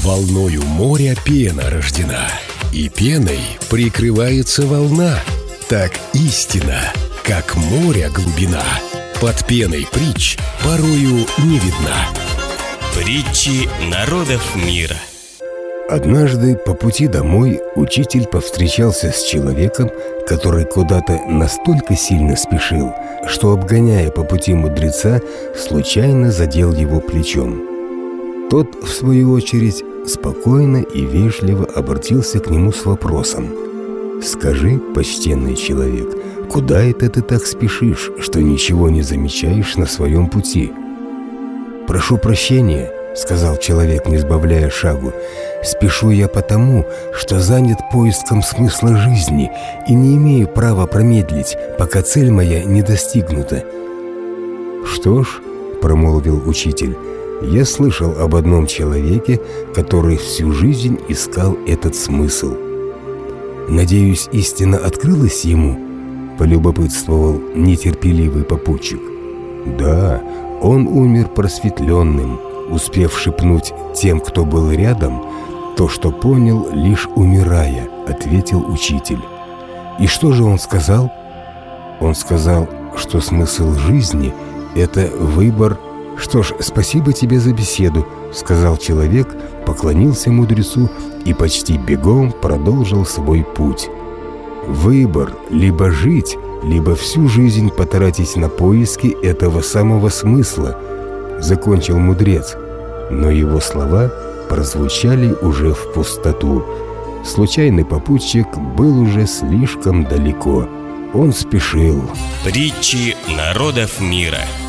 Волною моря пена рождена, и пеной прикрывается волна. Так истина, как море глубина, под пеной притч порою не видна. Притчи народов мира. Однажды по пути домой учитель повстречался с человеком, который куда-то настолько сильно спешил, что, обгоняя по пути мудреца, случайно задел его плечом. Тот, в свою очередь, спокойно и вежливо обратился к нему с вопросом: «Скажи, почтенный человек, куда это ты так спешишь, что ничего не замечаешь на своем пути?» «Прошу прощения», — сказал человек, не сбавляя шагу, «спешу я потому, что занят поиском смысла жизни и не имею права промедлить, пока цель моя не достигнута». «Что ж», — промолвил учитель, «я слышал об одном человеке, который всю жизнь искал этот смысл». «Надеюсь, истина открылась ему?» — полюбопытствовал нетерпеливый попутчик. «Да, он умер просветленным, успев шепнуть тем, кто был рядом, то, что понял, лишь умирая», — ответил учитель. «И что же он сказал?» «Он сказал, что смысл жизни — это выбор». «Что ж, спасибо тебе за беседу», — сказал человек, поклонился мудрецу и почти бегом продолжил свой путь. «Выбор — либо жить, либо всю жизнь потратить на поиски этого самого смысла», — закончил мудрец, но его слова прозвучали уже в пустоту. Случайный попутчик был уже слишком далеко. Он спешил. Притчи народов мира.